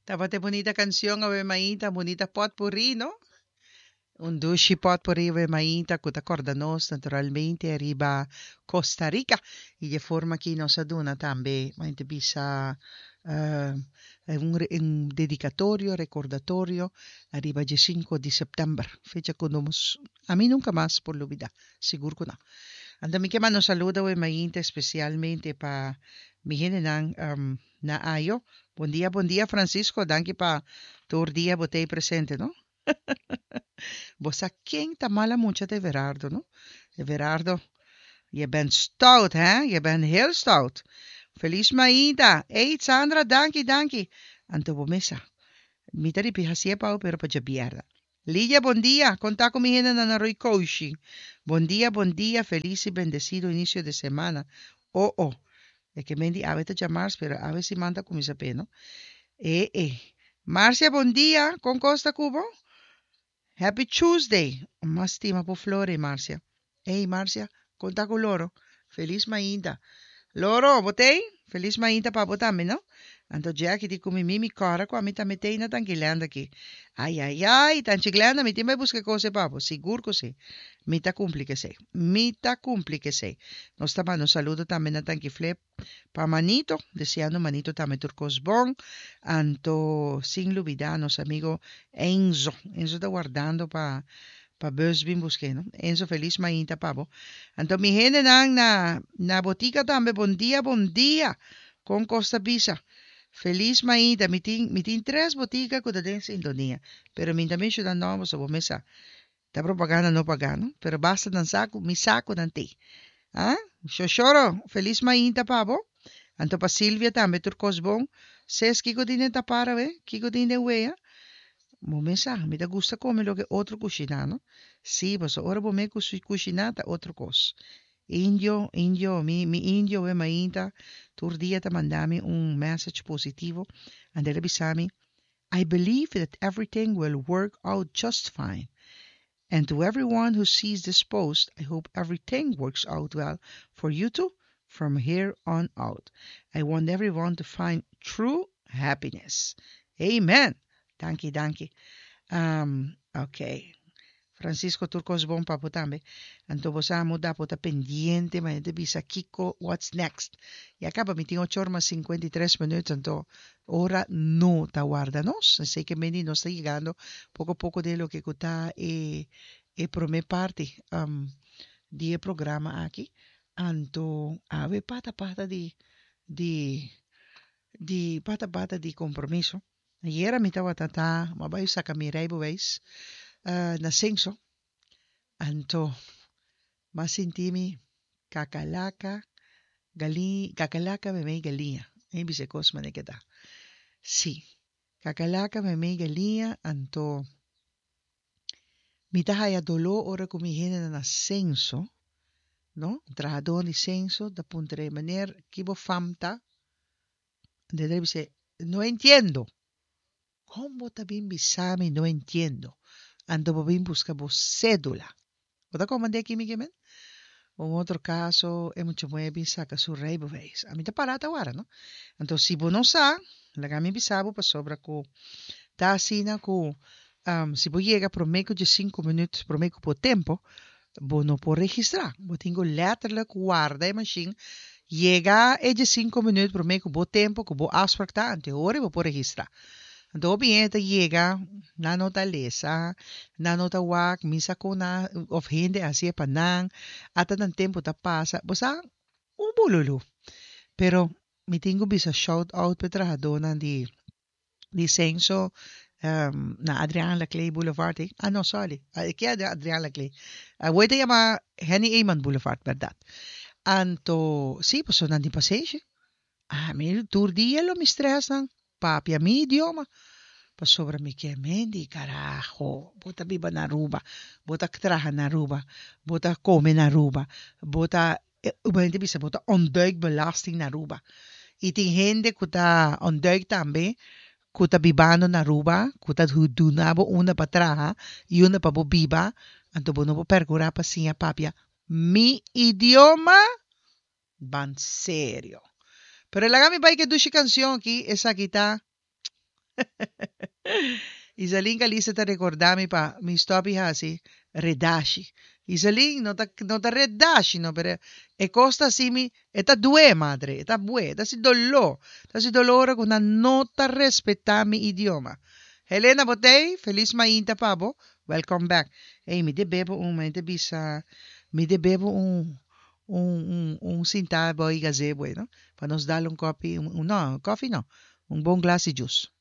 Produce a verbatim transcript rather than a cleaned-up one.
Tapate bonita canción, ave maíta, bonita potpourri, ¿no? Un douche potpourri, ave maíta, que te acordanos naturalmente arriba Costa Rica. E de forma que nos aduna também, a gente bisa uh, un, un dedicatorio, recordatorio, arriba de cinco de septiembre, fecha que nos, a mí nunca más por olvidar, seguro que no. Anda mi que mano saluda, ave maíta, especialmente para mi gente um, na ayo. Bom dia, bom dia, Francisco. Danke pa todo dia botei presente, não? Você quem tá mala mucha de Everardo, não? Everardo, je bent stout, hè? Je bent heel stout. Feliz Maida. Hey, Sandra, danke, danke. Anto bomesa. Mita di pihasia pao, pero pa jabiarda. Lidia, bom dia. Conta com mi gente na Naroi Coaching. Bom dia, bom dia. Feliz y bendecido inicio de semana. Oh, oh. É que Mendy a veces llamar, pero a veces manda com isa peno. Eh, eh. Marcia, bom dia. Com Costa Cubo. Happy Tuesday. Mas estima por Flore, Marcia. Ei, Marcia, conta com Loro. Feliz Mainda. Loro, botei? Feliz Mainda para botar, não? Anto Jack di come mimi cara qua mi tametei na tangilanda aqui. Ai ai ai, tangilanda mi timba busca cose papo, seguro que sim. Mi ta cumpli que sei. Mi ta cumpli que sei. Nós também nos saludo também na tanquiflep pa Manito, deseando Manito também turcos bom. Anto sin olvidar nos amigo Enzo. Enzo tá guardando pa pa Busbin busque, no? Enzo feliz mainta pabo. Anto mi gente na na na botica também bom dia, bom dia. Com Costa Pisa. Feliz Maida, mi tin, mi tin tres boticas que te sintonía, pero mi también yo no vamos a mesa. Ta propaganda no pagano, pero basta dan saco, mi saco dan ti. Ah? Xoxoro, feliz Maida pabo. Anto pa Silvia tambe turcos bon. Ses kiko dine tapara ve, kiko dine wea. Mo mesa, mi da gusta come lo que otro cucinano. Sí, pues ahora bo me cucinata otro cos. Indio, indio, mi, mi indio e mainta, turdia ta mandami un message positivo, and there bisami, I believe that everything will work out just fine. And to everyone who sees this post, I hope everything works out well for you too from here on out. I want everyone to find true happiness. Amen. Danke, danke. Um, okay. Francisco Turcos bom papo tambe. Anto posamo da pota pendiente, ma de bisa Kiko, what's next? E acaba mi tinha ocho horas cinquenta y tres minutos, anto ora no ta guardanos. Sei que Mendy nos está llegando poco a poco de lo que está e, e prome parte um, di programa aqui. Anto ave pata pata di di di pata pata di compromiso. Ieri mi tava tata, ma vai sa camirei boveis. Uh, na singso, anto masintimi kakalaka gali kakalaka me me galinha em bisecos maneketa si kakalaka me me galinha anto mitahaya dolo ora kumi hene na senso no trahador ni senso da puntere maner kibo famta de debe se no entiendo como también bisami no entiendo ando bobin busca bo cédula. ¿Oda como mandei aqui, Miguel? Um outro caso é muito bem saca su rei vez. A mim tá parada agora, não? Então, se você não sabe, lá me bisabo para sobra com tá assim na com um, se você chega por meio de cinco minutos, por meio por tempo, você não pode registrar. Você tem que letterlijk guarda a machine. Chega é de cinco minutos por meio por tempo que você afspraak tá, ante hora você pode registrar. Então, obviamente, chega na nota lesa, na nota wak, misa ko na, of hindi así panang, at ang tempo ta pasa, basta, um bululu. Pero, mi tingo bisa shout out petra donan di, di senso, um, na Adrian Laclay Boulevard, eh? Ah, no, sorry. Uh, kaya Adrian Laclay. Uh, Wait llama Henny Eman Boulevard, verdad? Anto, sí, pues son di passeggio. Ah, mi tour di lo mi stressan. Papi, a mi idioma. Pa sobra mi que Mendy, carajo. Bota biba na Aruba. Bota traha na Aruba. Bota come na Aruba. Bota, ubente bisa bota onduikbelasting na Aruba. Iting hende kuta onduik tambe. Kuta bibano na Aruba. Kuta hudunabo una pa traha. Yuna pa bo biba. Anto bono po pergura pa siya papia. Mi idioma? Ban serio. Pero la gami pai que dushi canción aquí, esa aquí está. Isaling kalisa ta recordami pa, mi stopi hasi, redashi. Isaling no ta no ta redashi no, pero e costa simi, eta due madre, eta bue, ta si dollo, ta si dolore con una nota respettami idioma. Helena Botei, feliz mainta pabo, welcome back. Hey, mi de bebo un, mi de bisa, mi de bebo un, un, un, un cinta boy gazebo, no? Para nos dar un coffee, un, un- no, coffee no, un bon glass de juice.